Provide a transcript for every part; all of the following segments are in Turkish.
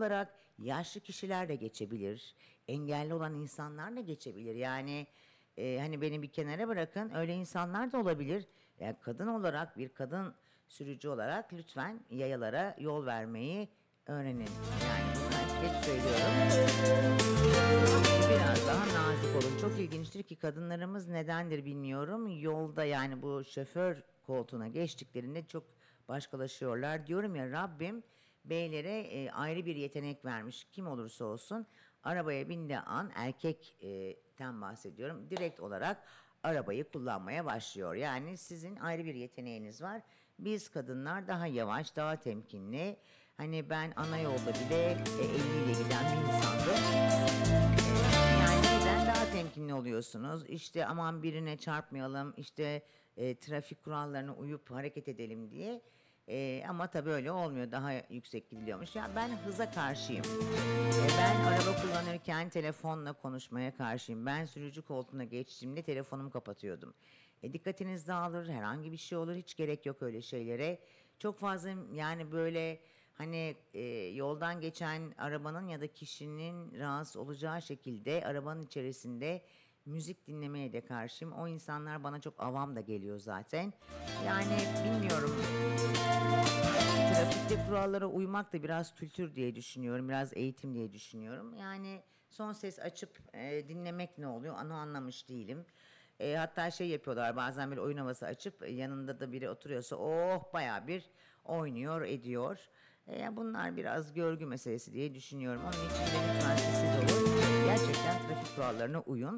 olarak yaşlı kişiler de geçebilir. Engelli olan insanlar da geçebilir. Yani hani beni bir kenara bırakın, öyle insanlar da olabilir. Yani kadın olarak, bir kadın sürücü olarak lütfen yayalara yol vermeyi öğrenin. Yani bunu hep söylüyorum. Biraz daha nazik olun. Çok ilginçtir ki kadınlarımız nedendir bilmiyorum. Yolda, yani bu şoför koltuğuna geçtiklerinde çok başkalaşıyorlar. Diyorum ya, Rabbim beylere ayrı bir yetenek vermiş. Kim olursa olsun arabaya bindiği an, erkekten bahsediyorum, direkt olarak arabayı kullanmaya başlıyor. Yani sizin ayrı bir yeteneğiniz var. Biz kadınlar daha yavaş, daha temkinli. Hani ben ana yolda bile 50 ile giden bir insandım. Yani neden daha temkinli oluyorsunuz? İşte aman birine çarpmayalım, işte trafik kurallarına uyup hareket edelim diye. Ama tabii öyle olmuyor. Daha yüksek gidiliyormuş. Ya ben hıza karşıyım. Ben araba kullanırken telefonla konuşmaya karşıyım. Ben sürücü koltuğuna geçtiğimde telefonumu kapatıyordum. Dikkatiniz dağılır, herhangi bir şey olur. Hiç gerek yok öyle şeylere. Çok fazla, yani böyle hani yoldan geçen arabanın ya da kişinin rahatsız olacağı şekilde arabanın içerisinde müzik dinlemeye de karşıyım. O insanlar bana çok avam da geliyor zaten. Yani bilmiyorum. Trafikte kurallara uymak da biraz kültür diye düşünüyorum, biraz eğitim diye düşünüyorum. Yani son ses açıp dinlemek ne oluyor, onu anlamış değilim. Hatta şey yapıyorlar bazen, bir oyun havası açıp yanında da biri oturuyorsa oh bayağı bir oynuyor ediyor. Bunlar biraz görgü meselesi diye düşünüyorum. Onun için de lütfen siz olun. Gerçekten trafik kurallarına uyun.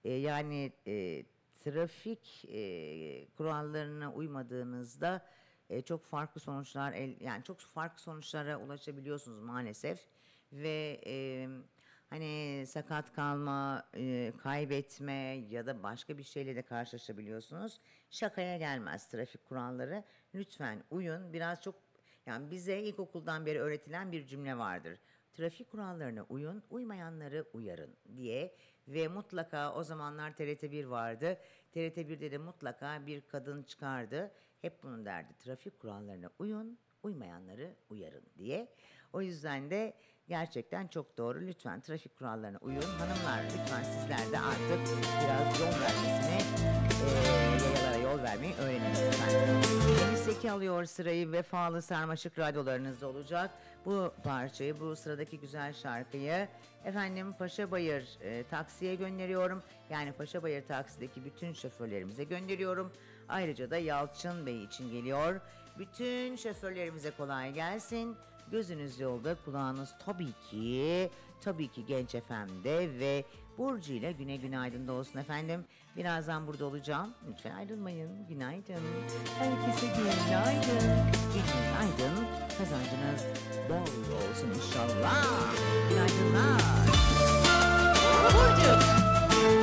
Trafik kurallarına uymadığınızda çok farklı sonuçlar, yani çok farklı sonuçlara ulaşabiliyorsunuz maalesef. Ve hani sakat kalma, kaybetme ya da başka bir şeyle de karşılaşabiliyorsunuz. Şakaya gelmez trafik kuralları. Lütfen uyun. Biraz çok, yani bize ilkokuldan beri öğretilen bir cümle vardır. Trafik kurallarına uyun, uymayanları uyarın diye. Ve mutlaka o zamanlar TRT1 vardı. TRT1'de de mutlaka bir kadın çıkardı. Hep bunu derdi. Trafik kurallarına uyun, uymayanları uyarın diye. O yüzden de gerçekten çok doğru. Lütfen trafik kurallarına uyun. Hanımlar, lütfen sizler de artık biraz yol vermesine, yayalara yol vermeyi öğrenin lütfen. Deniz Seki alıyor sırayı, Vefalı Sarmaşık radyolarınızda olacak. Bu parçayı, bu sıradaki güzel şarkıyı efendim Paşabayır taksiye gönderiyorum. Yani Paşabayır taksideki bütün şoförlerimize gönderiyorum. Ayrıca da Yalçın Bey için geliyor. Bütün şoförlerimize kolay gelsin. Gözünüz yolda, kulağınız tabii ki Genç FM'de ve Burcu ile Güne Günaydın'da olsun efendim. Birazdan burada olacağım. Lütfen ayrılmayın. Günaydın. Herkese günaydın. Gününüz aydın. Kazancınız bol olsun inşallah.